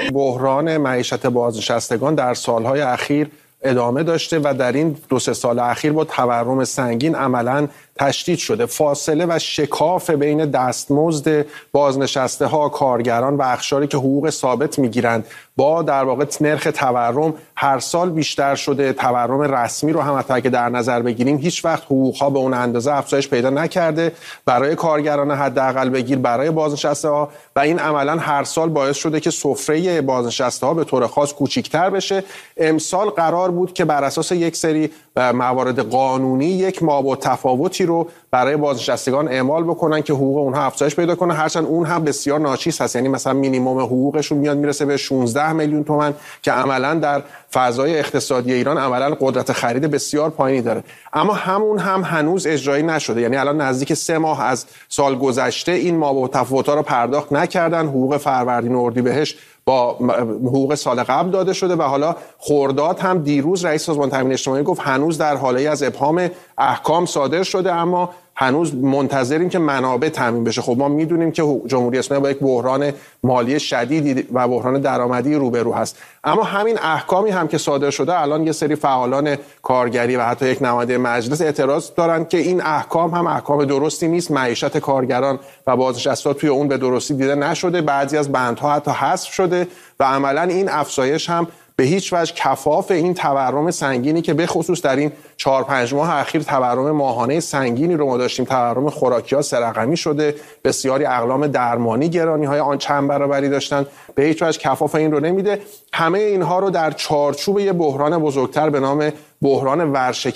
بحران معیشت بازنشستگان در سالهای اخیر ادامه داشته و در این 2-3 سال اخیر با تورم سنگین عملاً تشدید شده. فاصله و شکاف بین دستمزد بازنشسته ها، کارگران و اقشاری که حقوق ثابت میگیرند با در واقع نرخ تورم هر سال بیشتر شده. تورم رسمی رو هم حتی که در نظر بگیریم هیچ وقت حقوق ها به اون اندازه افزایش پیدا نکرده برای کارگران حداقل بگیر، برای بازنشسته ها، و این عملاً هر سال باعث شده که سفره بازنشسته ها به طور خاص کوچیک‌تر بشه. امسال قرار بود که بر اساس یک سری موارد قانونی یک مابع تفاوتی رو برای بازنشستگان اعمال بکنن که حقوق اونها افزایش پیدا کنه، هرچند اون هم بسیار ناچیز هست. یعنی مثلا مینیمم حقوقشون میاد میرسه به 16 میلیون تومان که عملاً در فضای اقتصادی ایران عملاً قدرت خرید بسیار پایینی داره. اما همون هم هنوز اجرایی نشده. یعنی الان نزدیک 3 ماه از سال گذشته این مابع تفاوت‌ها رو پرداخت نکردن. حقوق فروردین و اردیبهشت با حقوق سال قبل داده شده و حالا خرداد هم دیروز رئیس سازمان تامین اجتماعی گفت هنوز در حاله از ابهام احکام صادر شده، اما هنوز منتظریم که منابع تامین بشه. خب ما میدونیم که جمهوری اسلامی با یک بحران مالی شدیدی و بحران درآمدی روبرو هست، اما همین احکامی هم که صادر شده الان یه سری فعالان کارگری و حتی یک نماینده مجلس اعتراض دارن که این احکام هم احکام درستی نیست. معیشت کارگران و بازنشسته‌ها توی اون به درستی دیده نشده، بعضی از بندها حتی حذف شده و عملاً این افزایش هم به هیچ وجه کفاف این تورم سنگینی که به خصوص در این 4-5 ماه اخیر تورم ماهانه سنگینی رو ما داشتیم. تورم خوراکی‌ها 3 رقمی شده، بسیاری اقلام درمانی گرانی‌های آن چند برابری داشتن، به هیچ وجه کفاف این رو نمیده. همه اینها رو در چارچوب یه بحران بزرگتر به نام بحران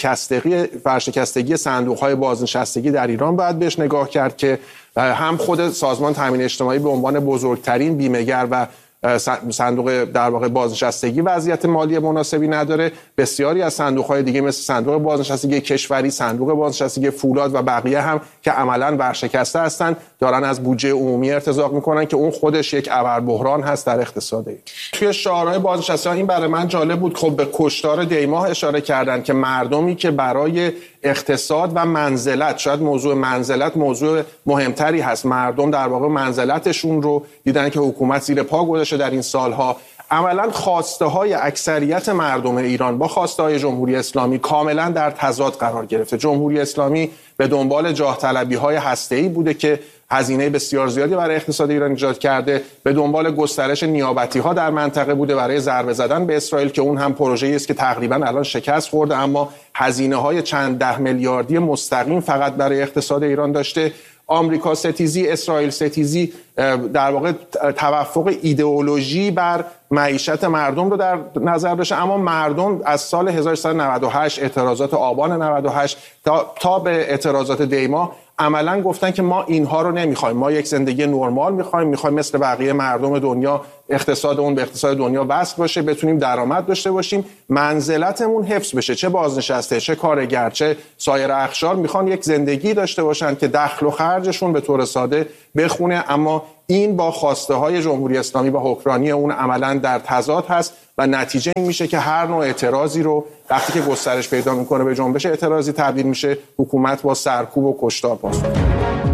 ورشکستگی صندوق‌های بازنشستگی در ایران باید بهش نگاه کرد که هم خود سازمان تامین اجتماعی به عنوان بزرگترین بیمه‌گر و صندوق در واقع بازنشستگی وضعیت مالی مناسبی نداره. بسیاری از صندوق‌های دیگه مثل صندوق بازنشستگی کشوری، صندوق بازنشستگی فولاد و بقیه هم که عملاً ورشکسته هستن دارن از بودجه عمومی ارتزاق میکنن که اون خودش یک ابربحران هست در اقتصاد. توی شعارهای بازنشستگان این برای من جالب بود، خب به کشتار دیماه اشاره کردن که مردمی که برای اقتصاد و منزلت، شاید موضوع منزلت موضوع مهمتری هست، مردم در واقع منزلتشون رو دیدن که حکومت زیر پا گذاشته در این سالها. عملاً خواسته های اکثریت مردم ایران با خواسته های جمهوری اسلامی کاملاً در تضاد قرار گرفته. جمهوری اسلامی به دنبال جاه طلبی های هسته‌ای بوده که هزینه بسیار زیادی برای اقتصاد ایران ایجاد کرده، به دنبال گسترش نیابتی ها در منطقه بوده برای ضربه زدن به اسرائیل که اون هم پروژه‌ای است که تقریباً الان شکست خورده، اما هزینه های چند 10 میلیاردی مستقیم فقط برای اقتصاد ایران داشته. آمریکا ستیزی، اسرائیل ستیزی، در واقع توافق ایدئولوژی بر معیشت مردم رو در نظر داشته، اما مردم از سال 1398 اعتراضات آبان 98 تا به اعتراضات دیماه عملاً گفتن که ما اینها رو نمیخوایم، ما یک زندگی نرمال میخوایم مثل بقیه مردم دنیا اقتصادمون به اقتصاد دنیا وصل باشه، بتونیم درآمد داشته باشیم، منزلتمون حفظ بشه، چه بازنشسته چه کارگر چه سایر اقشار میخوان یک زندگی داشته باشن که دخل و خرجشون به طور ساده بخونه. اما این با خواسته های جمهوری اسلامی و حکمرانی اون عملاً در تضاد هست و نتیجه این میشه که هر نوع اعتراضی رو وقتی که گسترش پیدا میکنه به جنبش اعتراضی تبدیل میشه، حکومت با سرکوب و کشتار پاسخ میده.